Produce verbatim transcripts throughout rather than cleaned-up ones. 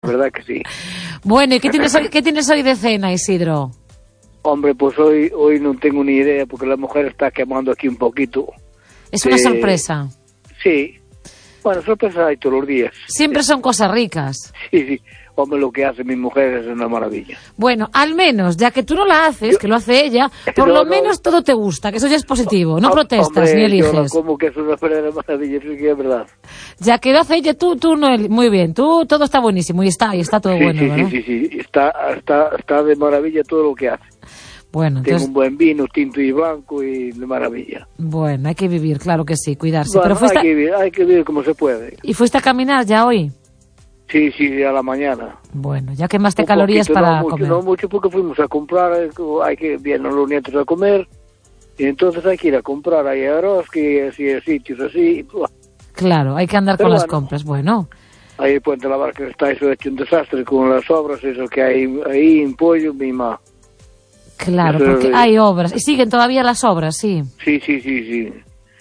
verdad que sí. Bueno, ¿y qué tienes hoy, qué tienes hoy de cena, Isidro? Hombre, pues hoy hoy no tengo ni idea, porque la mujer está quemando aquí un poquito. Es una Eh, sorpresa. Sí. Bueno, sorpresas hay todos los días. Siempre son cosas ricas. Sí, sí. Hombre, lo que hace mi mujer es una maravilla. Bueno, al menos, ya que tú no la haces, Yo, que lo hace ella, por no, lo no, menos todo te gusta, que eso ya es positivo. No protestas hombre, ni eliges. Yo no como que es una verdadera maravilla, eso sí que es verdad. Ya que lo hace ella, tú, tú no, muy bien, tú todo está buenísimo y está, y está todo sí, bueno, sí, ¿verdad? sí, sí, sí, está, está, está de maravilla todo lo que hace. Bueno, Tengo entonces, un buen vino, tinto y blanco y de maravilla. bueno, hay que vivir, claro que sí, cuidarse. Bueno, Pero fuiste, hay que vivir, hay que vivir como se puede. ¿y fuiste a caminar ya hoy? Sí, sí, a la mañana. Bueno, ya quemaste Un calorías poquito, para no mucho, comer. no mucho porque fuimos a comprar, eh, hay que vienen los nietos a comer y entonces hay que ir a comprar ahí a Eroski y así, a sitios así. Claro, hay que andar Pero con las bueno. compras, bueno. Ahí el Puente de la Barca está eso hecho un desastre con las obras, eso que hay ahí en Pollo, mi ma. Claro, Eso, porque eh, hay obras, y siguen todavía las obras, sí. Sí, sí, sí, sí.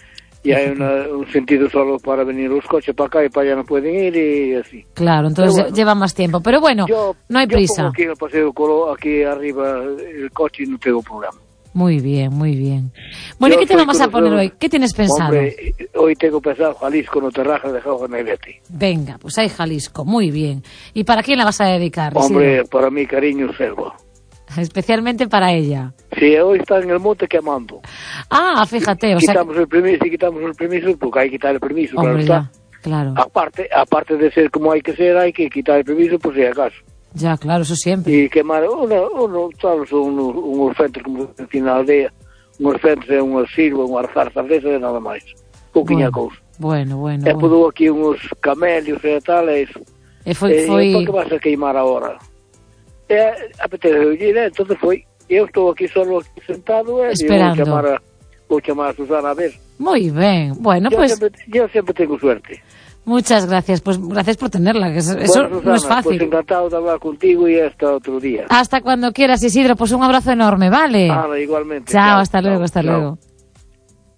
Y hay una, un sentido solo para venir los coches para acá y para allá no pueden ir y así. Claro, entonces Pero bueno, lleva más tiempo. Pero bueno, yo, no hay yo prisa. pongo aquí en el paseo Colo, aquí arriba el coche y no tengo problema. Muy bien, muy bien. Bueno, Yo ¿y qué te soy vamos a poner conocedor- hoy? ¿Qué tienes pensado? Hombre, hoy tengo pensado Jalisco, no te rajas de Jauja Negrete. Venga, pues hay Jalisco, muy bien. ¿Y para quién la vas a dedicar, Hombre, Isidro? para mí, cariño, selva. Especialmente para ella. Sí, hoy está en el monte quemando. Ah, fíjate, o sea... Quitamos el permiso, si quitamos el permiso, porque hay que quitar el permiso, claro Hombre, está. ya, claro. Aparte, aparte de ser como hay que ser, hay que quitar el permiso por si acaso. Ya, claro, eso siempre. Y quemar, uno, uno, sabes, unos, unos centros como aquí na aldea, unos centros, unos silvas, unas zarzas desas, nada máis. Pouquinha Bueno, cousa. bueno, bueno. E bueno. pudo aquí uns camélios e tal, e iso. E foi, E foi... por que vas a queimar agora? E apetece oír, e entonces foi. Eu estou aquí solo aquí sentado, e Esperando. vou chamar a, vou chamar a Susana a ver. Muy bien. Bueno, Yo pues siempre, yo siempre tengo suerte. muchas gracias. Pues gracias por tenerla, que eso, eso Bueno, Susana, no es fácil. pues encantado de hablar contigo y hasta otro día. Hasta cuando quieras, Isidro. Pues un abrazo enorme, ¿vale? Ah, igualmente. Chao, hasta luego, hasta chao. luego.